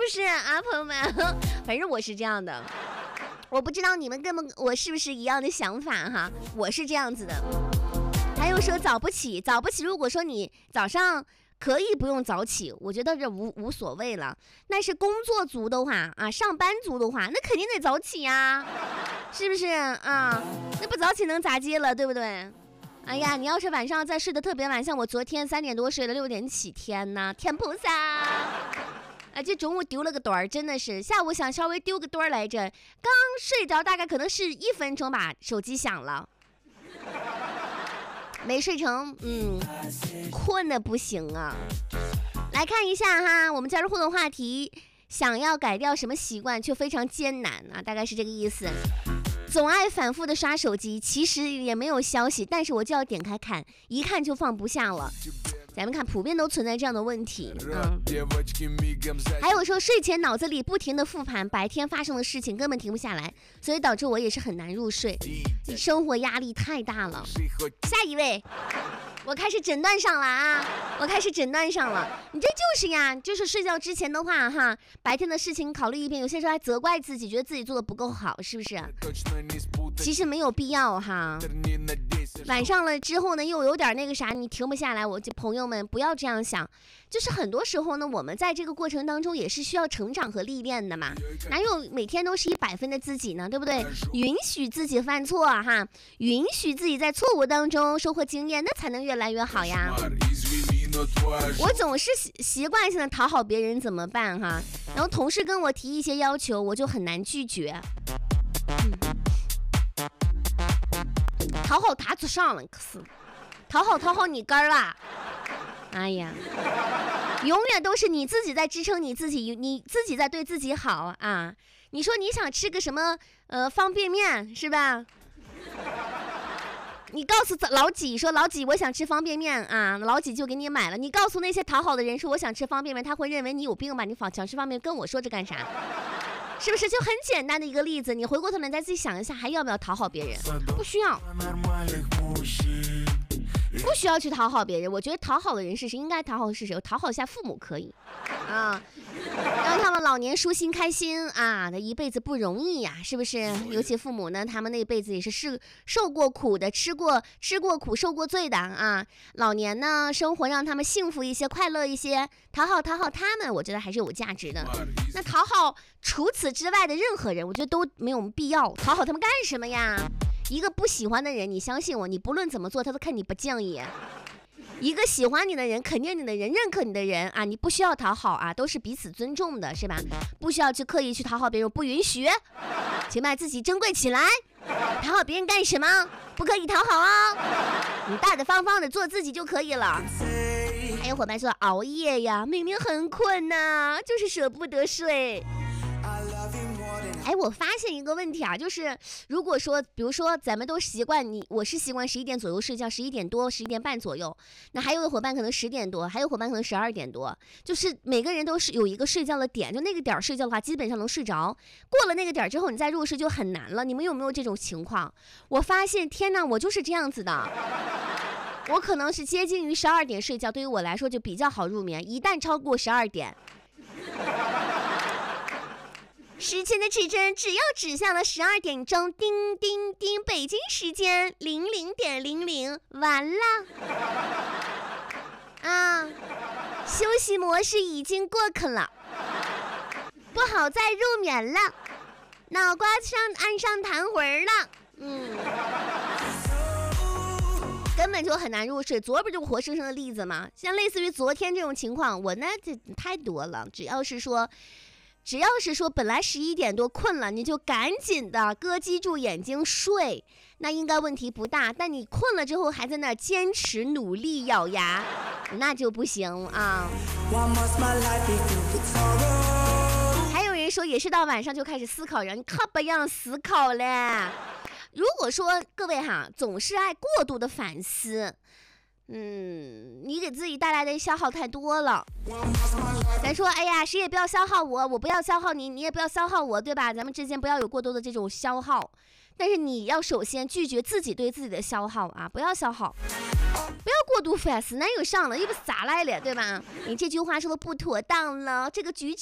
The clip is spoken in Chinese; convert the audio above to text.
不是啊，朋友们？反正我是这样的，我不知道你们跟我是不是一样的想法哈，我是这样子的。还有说早不起，如果说你早上可以不用早起，我觉得这无所谓了。那是工作族的话啊，上班族的话，那肯定得早起呀，是不是啊？那不早起能咋接了，对不对？哎呀，你要是晚上再睡得特别晚，像我昨天3点多睡了，6点起，天哪，天菩萨！这中午丢了个盹儿，真的是下午想稍微丢个盹儿来着，刚睡着大概可能是1分钟吧，手机响了，没睡成，困得不行啊。来看一下哈，我们加入互动话题，想要改掉什么习惯却非常艰难啊，大概是这个意思。总爱反复的刷手机，其实也没有消息，但是我就要点开看，一看就放不下了。咱们看普遍都存在这样的问题还有说睡前脑子里不停的复盘白天发生的事情，根本停不下来，所以导致我也是很难入睡，生活压力太大了。下一位，我开始诊断上了啊！你这就是呀，就是睡觉之前的话哈，白天的事情考虑一遍，有些时候还责怪自己，觉得自己做的不够好，是不是？其实没有必要哈。晚上了之后呢，又有点那个啥，你停不下来。我朋友们不要这样想，就是很多时候呢，我们在这个过程当中也是需要成长和历练的嘛。哪有每天都是100分的自己呢？对不对？允许自己犯错哈，允许自己在错误当中收获经验，那才能越来越好呀。我总是习惯性的讨好别人怎么办哈？然后同事跟我提一些要求，我就很难拒绝。讨好谈不上了，可是讨好你根儿啦！哎呀，永远都是你自己在支撑你自己，你自己在对自己好啊！你说你想吃个什么方便面是吧？你告诉老几说老几我想吃方便面啊，老几就给你买了。你告诉那些讨好的人说我想吃方便面，他会认为你有病吧？你想吃方便面跟我说这干啥？是不是就很简单的一个例子？你回过头来再自己想一下，还要不要讨好别人？不需要，不需要去讨好别人。我觉得讨好的人是谁？应该讨好是谁？讨好一下父母可以啊，让他们老年舒心开心啊，那一辈子不容易呀，是不是？尤其父母呢，他们那辈子也是受过苦的，吃过苦，受过罪的啊。老年呢，生活让他们幸福一些，快乐一些，讨好他们，我觉得还是有价值的。那讨好除此之外的任何人，我觉得都没有必要。讨好他们干什么呀？一个不喜欢的人，你相信我，你不论怎么做，他都看你不敬意。一个喜欢你的人，肯定你的人，认可你的人啊，你不需要讨好啊，都是彼此尊重的，是吧？不需要去刻意去讨好别人，不允许，请把自己珍贵起来。讨好别人干什么？不可以讨好啊，你大大方方的做自己就可以了。还有伙伴说熬夜呀，明明很困呐，就是舍不得睡。我发现一个问题啊，就是如果说比如说咱们都习惯我是习惯11点左右睡觉，11点多11点半左右，那还有的伙伴可能10点多，还有伙伴可能12点多，就是每个人都是有一个睡觉的点，就那个点睡觉的话基本上能睡着，过了那个点之后你再入睡就很难了。你们有没有这种情况？我发现天哪，我就是这样子的，我可能是接近于12点睡觉，对于我来说就比较好入眠，一旦超过12点时间的指针只要指向了12点钟，叮叮叮，北京时间00:00，完了啊！休息模式已经过坑了，不好再入眠了，脑瓜上按上弹魂了，根本就很难入睡。昨儿不就活生生的例子吗？像类似于昨天这种情况，我呢这太多了。只要是说本来11点多困了，你就赶紧的咯叽住眼睛睡，那应该问题不大。但你困了之后还在那坚持努力咬牙，那就不行啊。还有人说也是到晚上就开始思考，人可不要思考了。如果说各位哈总是爱过度的反思，你给自己带来的消耗太多了。咱说哎呀，谁也不要消耗我，我不要消耗你，你也不要消耗我，对吧？咱们之间不要有过多的这种消耗，但是你要首先拒绝自己对自己的消耗啊，不要消耗，不要过度反思，哪有上了又不是咋来了，对吧？你这句话说的不妥当了，这个举